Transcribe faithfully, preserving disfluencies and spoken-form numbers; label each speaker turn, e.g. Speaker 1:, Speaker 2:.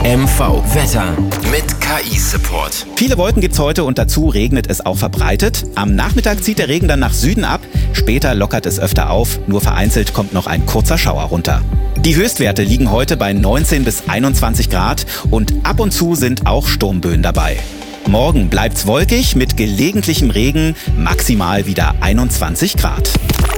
Speaker 1: M V Wetter mit K I-Support.
Speaker 2: Viele Wolken gibt's heute und dazu regnet es auch verbreitet. Am Nachmittag zieht der Regen dann nach Süden ab. Später lockert es öfter auf. Nur vereinzelt kommt noch ein kurzer Schauer runter. Die Höchstwerte liegen heute bei neunzehn bis einundzwanzig Grad und ab und zu sind auch Sturmböen dabei. Morgen bleibt's wolkig mit gelegentlichem Regen, maximal wieder einundzwanzig Grad.